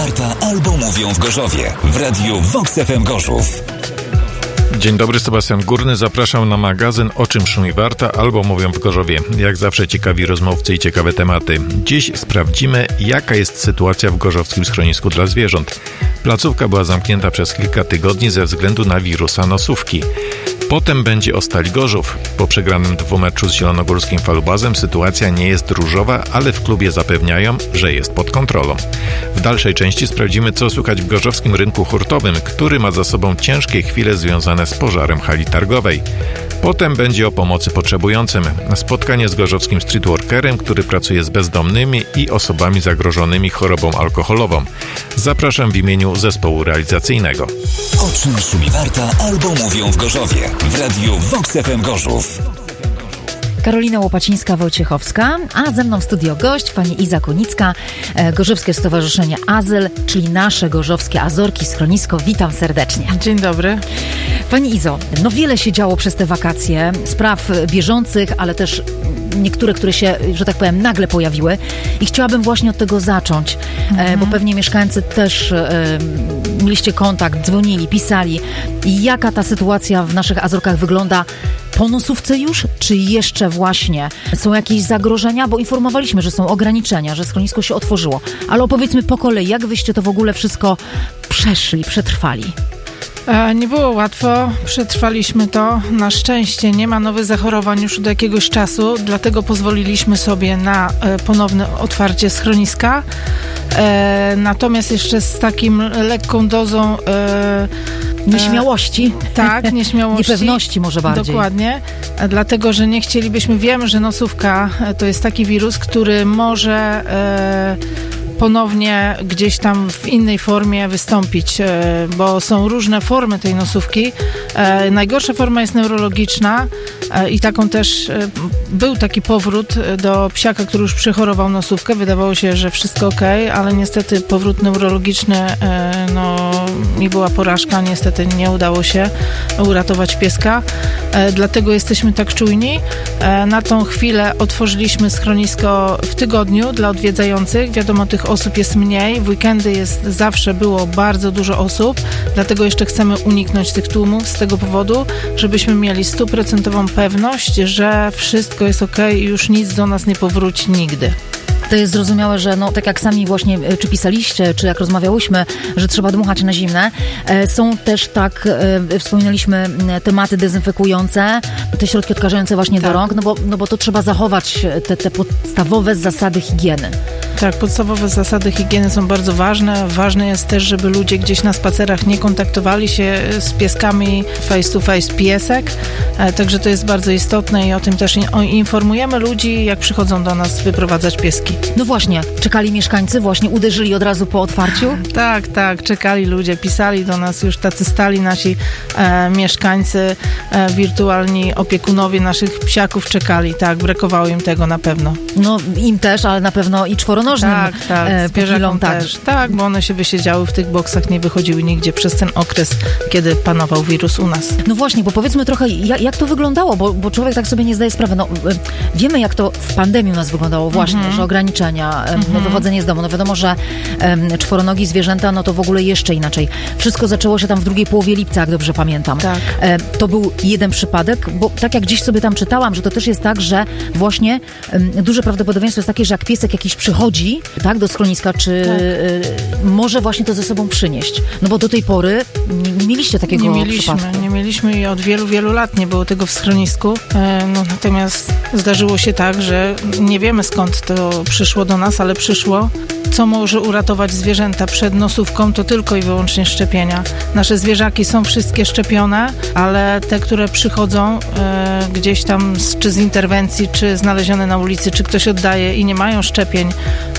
Warta albo mówią w Gorzowie w radiu Vox FM Gorzów. Dzień dobry, Sebastian Górny. Zapraszam na magazyn O czym szumi Warta albo mówią w Gorzowie. Jak zawsze ciekawi rozmówcy i ciekawe tematy. Dziś sprawdzimy, jaka jest sytuacja w gorzowskim schronisku dla zwierząt. Placówka była zamknięta przez kilka tygodni ze względu na wirusa nosówki. Potem będzie o Stali Gorzów. Po przegranym dwumeczu z zielonogórskim Falubazem sytuacja nie jest różowa, ale w klubie zapewniają, że jest pod kontrolą. W dalszej części sprawdzimy, co słychać w gorzowskim rynku hurtowym, który ma za sobą ciężkie chwile związane z pożarem hali targowej. Potem będzie o pomocy potrzebującym. Spotkanie z gorzowskim streetworkerem, który pracuje z bezdomnymi i osobami zagrożonymi chorobą alkoholową. Zapraszam w imieniu zespołu realizacyjnego. O czym szumi Warta albo mówią w Gorzowie w radiu Vox FM Gorzów. Karolina Łopacińska-Wojciechowska, a ze mną w studio gość pani Iza Kunicka, Gorzowskie Stowarzyszenie Azyl, czyli nasze gorzowskie Azorki, schronisko. Witam serdecznie. Dzień dobry. Pani Izo, no wiele się działo przez te wakacje, spraw bieżących, ale też niektóre, które się, że tak powiem, nagle pojawiły i chciałabym właśnie od tego zacząć, bo pewnie mieszkańcy też mieliście kontakt, dzwonili, pisali. I jaka ta sytuacja w naszych Azorkach wygląda po nosówce już, czy jeszcze właśnie są jakieś zagrożenia? Bo informowaliśmy, że są ograniczenia, że schronisko się otworzyło. Ale opowiedzmy po kolei, jak wyście to w ogóle wszystko przeszli, przetrwali? Nie było łatwo, przetrwaliśmy to. Na szczęście nie ma nowych zachorowań już od jakiegoś czasu, dlatego pozwoliliśmy sobie na ponowne otwarcie schroniska. Natomiast jeszcze z takim lekką dozą nieśmiałości. Tak, nieśmiałości. Niepewności może bardziej. Dokładnie. Dlatego, że nie chcielibyśmy, wiemy, że nosówka to jest taki wirus, który może ponownie gdzieś tam w innej formie wystąpić, bo są różne formy tej nosówki. Najgorsza forma jest neurologiczna i taką też był taki powrót do psiaka, który już przechorował nosówkę. Wydawało się, że wszystko okej, ale niestety powrót neurologiczny, i była porażka. Niestety nie udało się uratować pieska. Dlatego jesteśmy tak czujni. Na tą chwilę otworzyliśmy schronisko w tygodniu dla odwiedzających. Wiadomo, tych osób jest mniej. W weekendy zawsze było bardzo dużo osób, dlatego jeszcze chcemy uniknąć tych tłumów z tego powodu, żebyśmy mieli 100% pewność, że wszystko jest okej i już nic do nas nie powróci nigdy. To jest zrozumiałe, że tak jak sami właśnie czy pisaliście, czy jak rozmawiałyśmy, że trzeba dmuchać na zimne. Są też wspominaliśmy tematy dezynfekujące, te środki odkażające właśnie do rąk, bo to trzeba zachować te podstawowe zasady higieny. Tak, podstawowe zasady higieny są bardzo ważne. Ważne jest też, żeby ludzie gdzieś na spacerach nie kontaktowali się z pieskami face to face piesek. Także to jest bardzo istotne i o tym też informujemy ludzi, jak przychodzą do nas wyprowadzać pieski. No właśnie, czekali mieszkańcy, właśnie uderzyli od razu po otwarciu? Tak, czekali ludzie, pisali do nas już tacy stali nasi mieszkańcy, wirtualni opiekunowie naszych psiaków czekali, tak, brakowało im tego na pewno. No im też, ale na pewno i czworonożnym zwierzakom też. Tak, bo one się wysiedziały w tych boksach, nie wychodziły nigdzie przez ten okres, kiedy panował wirus u nas. No właśnie, bo powiedzmy trochę, jak to wyglądało, bo człowiek tak sobie nie zdaje sprawy. Wiemy, jak to w pandemii u nas wyglądało właśnie, że ograniczenia, wychodzenie z domu. No wiadomo, że czworonogi zwierzęta, to w ogóle jeszcze inaczej. Wszystko zaczęło się tam w drugiej połowie lipca, jak dobrze pamiętam. Tak. To był jeden przypadek, bo tak jak gdzieś sobie tam czytałam, że to też jest tak, że właśnie duże prawdopodobieństwo jest takie, że jak piesek jakiś przychodzi, tak, do schroniska, czy może właśnie to ze sobą przynieść. No bo do tej pory nie mieliście takiego przypadku. Nie mieliśmy i od wielu, wielu lat nie było tego w schronisku. Natomiast zdarzyło się tak, że nie wiemy skąd to przyszło do nas, ale przyszło. Co może uratować zwierzęta przed nosówką, to tylko i wyłącznie szczepienia. Nasze zwierzaki są wszystkie szczepione, ale te, które przychodzą gdzieś tam czy z interwencji, czy znalezione na ulicy, czy ktoś oddaje i nie mają szczepień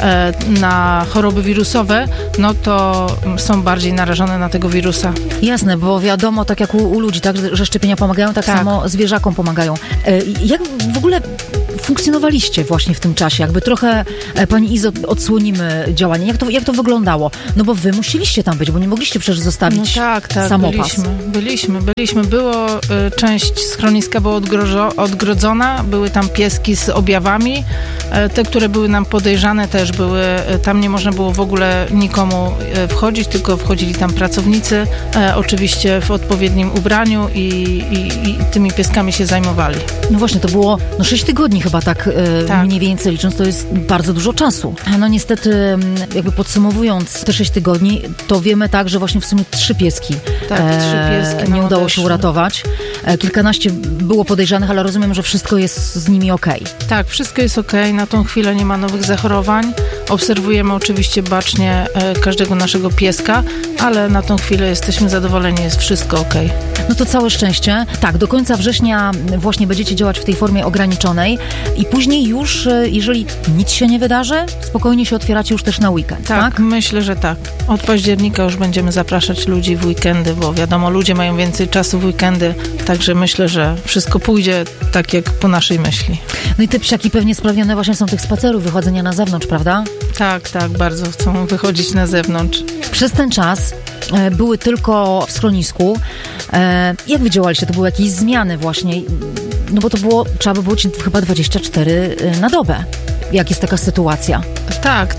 na choroby wirusowe, to są bardziej narażone na tego wirusa. Jasne, bo wiadomo, tak jak u ludzi, tak, że szczepienia pomagają, tak samo zwierzakom pomagają. Jak w ogóle funkcjonowaliście właśnie w tym czasie? Jakby trochę, pani Izo, odsłonimy działanie. Jak to wyglądało? No bo wy musieliście tam być, bo nie mogliście przecież zostawić samopas. Byliśmy. Część schroniska była odgrodzona, były tam pieski z objawami. Te, które były nam podejrzane, też były, tam nie można było w ogóle nikomu wchodzić, tylko wchodzili tam pracownicy, oczywiście w odpowiednim ubraniu i tymi pieskami się zajmowali. No właśnie, to było 6 tygodni chyba tak mniej więcej licząc, to jest bardzo dużo czasu. No niestety, jakby podsumowując te 6 tygodni, to wiemy tak, że właśnie w sumie 3 pieski, 3 pieski nie udało się uratować. Kilkanaście było podejrzanych, ale rozumiem, że wszystko jest z nimi okej. Tak, wszystko jest okej. Na tą chwilę nie ma nowych zachorowań. Obserwujemy oczywiście bacznie każdego naszego pieska, ale na tą chwilę jesteśmy zadowoleni, jest wszystko okej. No to całe szczęście. Tak, do końca września właśnie będziecie działać w tej formie ograniczonej i później już, jeżeli nic się nie wydarzy, spokojnie się otwieracie już też na weekend, tak? Myślę, że tak. Od października już będziemy zapraszać ludzi w weekendy, bo wiadomo, ludzie mają więcej czasu w weekendy, także myślę, że wszystko pójdzie tak jak po naszej myśli. No i te psiaki pewnie sprawione właśnie są tych spacerów, wychodzenia na zewnątrz, prawda? Tak, bardzo chcą wychodzić na zewnątrz. Przez ten czas były tylko w schronisku. Jak wy działaliście? To były jakieś zmiany właśnie? No bo trzeba by było ci chyba 24 na dobę. Jak jest taka sytuacja? Tak.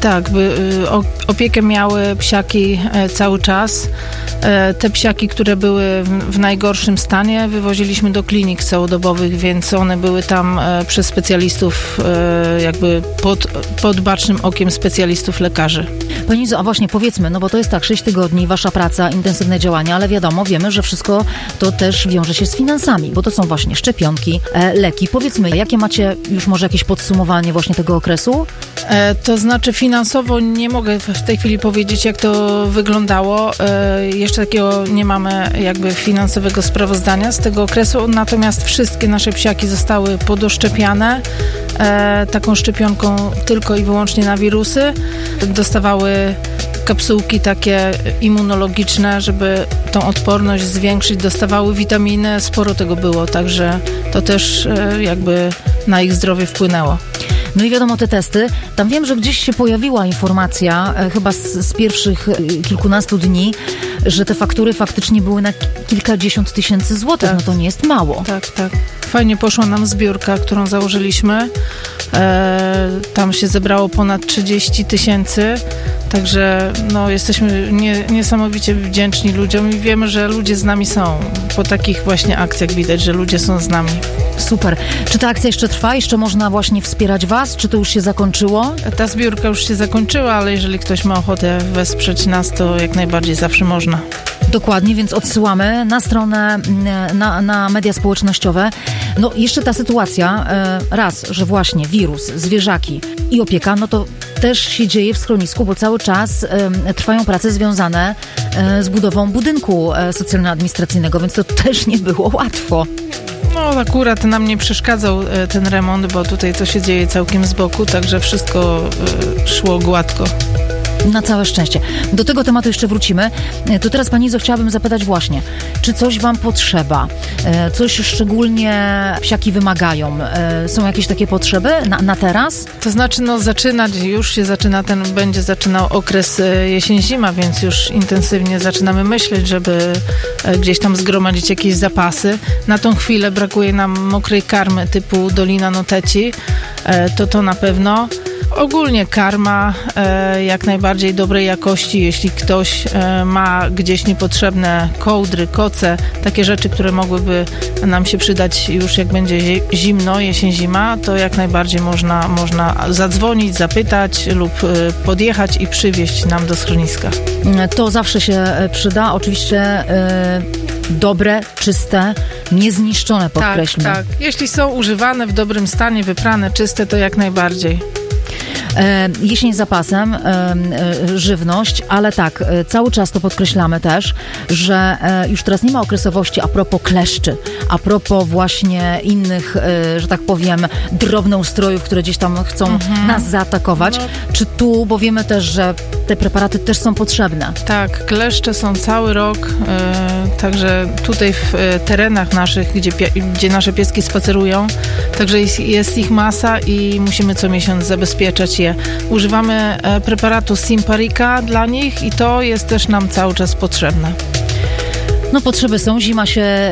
Opiekę miały psiaki cały czas. Te psiaki, które były w najgorszym stanie, wywoziliśmy do klinik całodobowych, więc one były tam przez specjalistów, jakby pod bacznym okiem specjalistów lekarzy. Pani Izo, a właśnie powiedzmy, no bo to jest tak, 6 tygodni, wasza praca, intensywne działania, ale wiemy, że wszystko to też wiąże się z finansami, bo to są właśnie szczepionki, leki. Powiedzmy, jakie macie już może jakieś podsumowanie właśnie tego okresu? To znaczy finansowo nie mogę w tej chwili powiedzieć, jak to wyglądało. Jeszcze takiego nie mamy jakby finansowego sprawozdania z tego okresu, natomiast wszystkie nasze psiaki zostały podoszczepiane taką szczepionką tylko i wyłącznie na wirusy. Dostawały kapsułki takie immunologiczne, żeby tą odporność zwiększyć, dostawały witaminy, sporo tego było, także to też jakby na ich zdrowie wpłynęło. No i wiadomo, te testy, tam wiem, że gdzieś się pojawiła informacja, chyba z pierwszych kilkunastu dni, że te faktury faktycznie były na kilkadziesiąt tysięcy złotych, tak. No to nie jest mało. Tak. Fajnie poszła nam zbiórka, którą założyliśmy. Tam się zebrało ponad 30 000, także jesteśmy niesamowicie wdzięczni ludziom i wiemy, że ludzie z nami są. Po takich właśnie akcjach widać, że ludzie są z nami. Super. Czy ta akcja jeszcze trwa? Jeszcze można właśnie wspierać was? Czy to już się zakończyło? Ta zbiórka już się zakończyła, ale jeżeli ktoś ma ochotę wesprzeć nas, to jak najbardziej zawsze można. Dokładnie, więc odsyłamy na stronę, na media społecznościowe. No jeszcze ta sytuacja, raz, że właśnie wirus, zwierzaki i opieka, no to też się dzieje w schronisku, bo cały czas trwają prace związane z budową budynku socjalno-administracyjnego, więc to też nie było łatwo. No akurat nam nie przeszkadzał ten remont, bo tutaj to się dzieje całkiem z boku, także wszystko szło gładko. Na całe szczęście. Do tego tematu jeszcze wrócimy. To teraz, pani Izo, chciałabym zapytać właśnie, czy coś wam potrzeba? Coś szczególnie psiaki wymagają? Są jakieś takie potrzeby na teraz? To znaczy, już się zaczyna, będzie zaczynał okres jesień-zima, więc już intensywnie zaczynamy myśleć, żeby gdzieś tam zgromadzić jakieś zapasy. Na tą chwilę brakuje nam mokrej karmy typu Dolina Noteci. To na pewno. Ogólnie karma jak najbardziej dobrej jakości, jeśli ktoś ma gdzieś niepotrzebne kołdry, koce, takie rzeczy, które mogłyby nam się przydać już jak będzie zimno, jesień-zima, to jak najbardziej można zadzwonić, zapytać lub podjechać i przywieźć nam do schroniska. To zawsze się przyda, oczywiście dobre, czyste, niezniszczone, podkreślmy. Tak. Jeśli są używane w dobrym stanie, wyprane, czyste, to jak najbardziej. Jesień z zapasem, żywność, ale tak, cały czas to podkreślamy też, że już teraz nie ma okresowości a propos kleszczy, a propos właśnie innych, że tak powiem, drobnoustrojów, które gdzieś tam chcą nas zaatakować. Czy tu, bo wiemy też, że te preparaty też są potrzebne. Tak, kleszcze są cały rok, także tutaj w terenach naszych, gdzie nasze pieski spacerują, także jest ich masa i musimy co miesiąc zabezpieczać je. Używamy preparatu Simparica dla nich i to jest też nam cały czas potrzebne. No potrzeby są, zima się